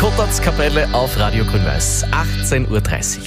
Kotatskapelle auf Radio Grün-Weiß, 18.30 Uhr.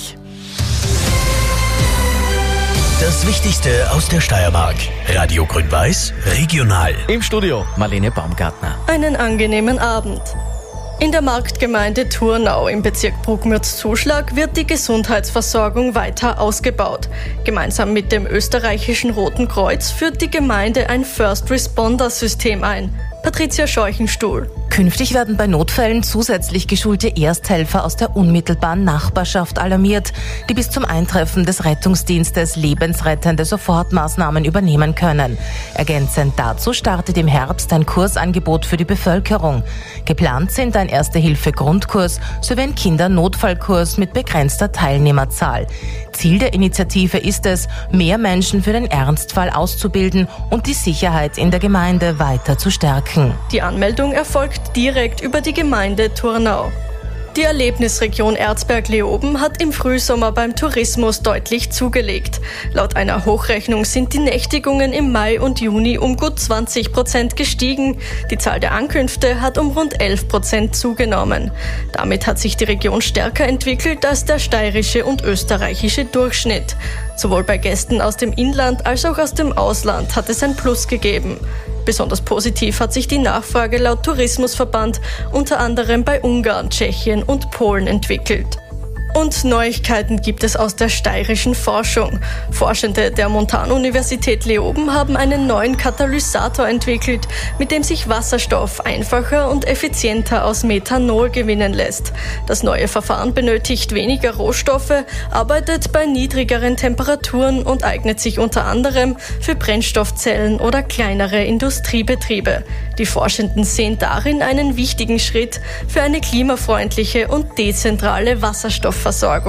Das Wichtigste aus der Steiermark. Radio Grün-Weiß, regional. Im Studio Marlene Baumgartner. Einen angenehmen Abend. In der Marktgemeinde Thurnau im Bezirk Bruckmürz-Zuschlag wird die Gesundheitsversorgung weiter ausgebaut. Gemeinsam mit dem österreichischen Roten Kreuz führt die Gemeinde ein First-Responder-System ein. Patricia Scheuchenstuhl. Künftig werden bei Notfällen zusätzlich geschulte Ersthelfer aus der unmittelbaren Nachbarschaft alarmiert, die bis zum Eintreffen des Rettungsdienstes lebensrettende Sofortmaßnahmen übernehmen können. Ergänzend dazu startet im Herbst ein Kursangebot für die Bevölkerung. Geplant sind ein Erste-Hilfe-Grundkurs sowie ein Kindernotfallkurs mit begrenzter Teilnehmerzahl. Ziel der Initiative ist es, mehr Menschen für den Ernstfall auszubilden und die Sicherheit in der Gemeinde weiter zu stärken. Die Anmeldung erfolgt direkt über die Gemeinde Thurnau. Die Erlebnisregion Erzberg-Leoben hat im Frühsommer beim Tourismus deutlich zugelegt. Laut einer Hochrechnung sind die Nächtigungen im Mai und Juni um gut 20% gestiegen. Die Zahl der Ankünfte hat um rund 11% zugenommen. Damit hat sich die Region stärker entwickelt als der steirische und österreichische Durchschnitt. Sowohl bei Gästen aus dem Inland als auch aus dem Ausland hat es ein Plus gegeben. Besonders positiv hat sich die Nachfrage laut Tourismusverband unter anderem bei Ungarn, Tschechien und Polen entwickelt. Und Neuigkeiten gibt es aus der steirischen Forschung. Forschende der Montanuniversität Leoben haben einen neuen Katalysator entwickelt, mit dem sich Wasserstoff einfacher und effizienter aus Methanol gewinnen lässt. Das neue Verfahren benötigt weniger Rohstoffe, arbeitet bei niedrigeren Temperaturen und eignet sich unter anderem für Brennstoffzellen oder kleinere Industriebetriebe. Die Forschenden sehen darin einen wichtigen Schritt für eine klimafreundliche und dezentrale Wasserstoffversorgung.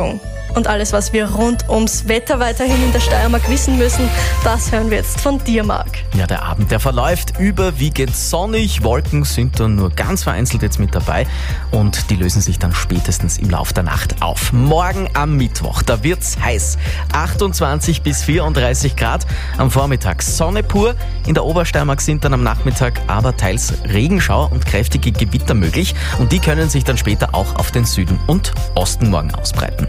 Und alles, was wir rund ums Wetter weiterhin in der Steiermark wissen müssen, das hören wir jetzt von dir, Marc. Ja, der Abend, der verläuft überwiegend sonnig. Wolken sind dann nur ganz vereinzelt jetzt mit dabei und die lösen sich dann spätestens im Laufe der Nacht auf. Morgen am Mittwoch, da wird's heiß. 28 bis 34 Grad. Am Vormittag Sonne pur. In der Obersteiermark sind dann am Nachmittag aber teils Regenschauer und kräftige Gewitter möglich. Und die können sich dann später auch auf den Süden und Osten morgen ausbreiten.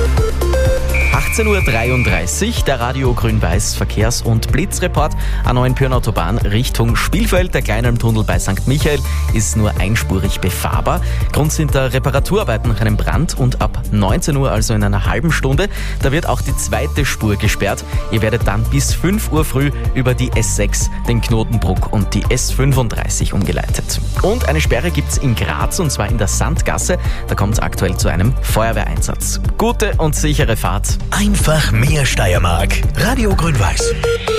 18.33 Uhr, der Radio Grün-Weiß Verkehrs- und Blitzreport. A9 Autobahn Richtung Spielfeld. Der kleine Tunnel bei St. Michael ist nur einspurig befahrbar. Grund sind da Reparaturarbeiten nach einem Brand und ab 19 Uhr, also in einer halben Stunde, da wird auch die zweite Spur gesperrt. Ihr werdet dann bis 5 Uhr früh über die S6, den Knotenbruck und die S35 umgeleitet. Und eine Sperre gibt's in Graz und zwar in der Sandgasse. Da kommt es aktuell zu einem Feuerwehreinsatz. Gute und sichere Fahrt. Einfach mehr Steiermark. Radio Grün-Weiß.